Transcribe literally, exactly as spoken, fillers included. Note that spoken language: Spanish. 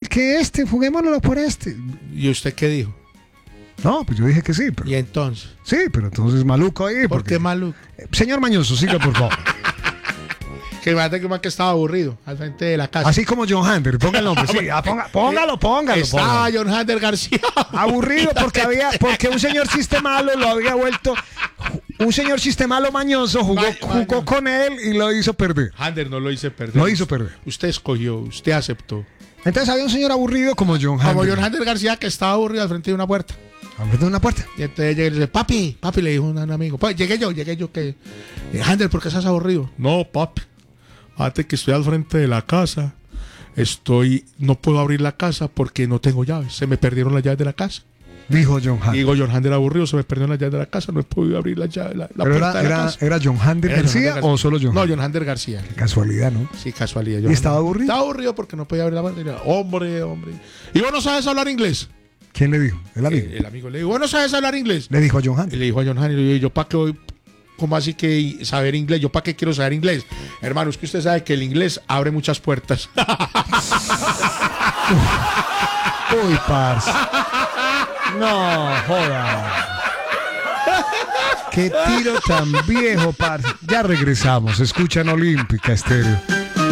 que este, juguémonos por este. ¿Y usted qué dijo? No, pues yo dije que sí. Pero... ¿Y entonces? Sí, pero entonces maluco ahí. ¿Por porque... qué maluco? Señor Mañoso, siga por favor. Que imagínate que un man que estaba aburrido al frente de la casa. Así como John Hunter, ponga el nombre. Sí, ah, ponga, póngalo, póngalo. Estaba póngalo. John Hunter García. Aburrido porque había, porque un señor sistemalo lo había vuelto. Un señor sistemalo mañoso jugó, Ma- jugó mañoso. con él y lo hizo perder. Hunter no lo hice perder. Lo hizo perder. Usted escogió, usted aceptó. Entonces había un señor aburrido como John Hunter. Como John Hunter García que estaba aburrido al frente de una puerta. Abriendo una puerta. Y entonces llega y le dice, papi, papi, le dijo un, un amigo. Pues llegué yo, llegué yo que. Eh, Hunter, ¿por qué estás aburrido? No, papi. Fíjate que estoy al frente de la casa. Estoy. No puedo abrir la casa porque no tengo llaves. Se me perdieron las llaves de la casa. Dijo John Hunter. Y digo, John Hunter aburrido, se me perdieron las llaves de la casa. No he podido abrir la llave, la, la Pero puerta era, de la era, casa. ¿Era John Hunter Era John García Hunter o solo John No, Hunter? John Hunter García. Casualidad, ¿no? Sí, casualidad. ¿Y John estaba Hunter. aburrido? Estaba aburrido porque no podía abrir la puerta. Y era, hombre, hombre. ¿Y vos no sabes hablar inglés? ¿Quién le dijo? El amigo. Eh, el amigo le dijo, ¿vos no sabes hablar inglés? Le dijo a John Y Hunter. le dijo a John Hunter, y yo, ¿para qué voy? ¿Cómo así que saber inglés? ¿Yo para qué quiero saber inglés? Hermano, es que usted sabe que el inglés abre muchas puertas. Uy, parce. No, joda. Qué tiro tan viejo, parce. Ya regresamos. Escuchan Olímpica Estéreo.